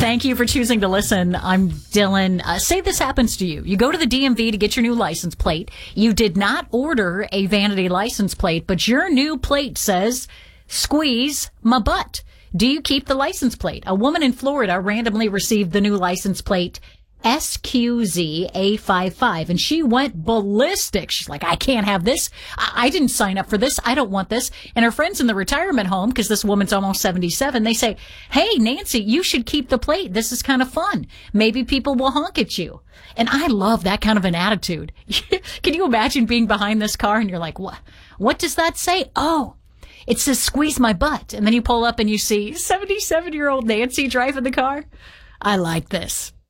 Thank you for choosing to listen. I'm Dylan. Say this happens to you. You go to the DMV to get your new license plate. You did not order a vanity license plate, but your new plate says, "Squeeze my butt." Do you keep the license plate? A woman in Florida randomly received the new license plate SQZA55, and she went ballistic. She's like, I can't have this. I didn't sign up for this. I don't want this. And her friends in the retirement home, because this woman's almost 77, they say, hey, Nancy, you should keep the plate. This is kind of fun. Maybe people will honk at you. And I love that kind of an attitude. Can you imagine being behind this car and you're like, what does that say? Oh, it says squeeze my butt. And then you pull up and you see 77-year-old Nancy driving the car. I like this.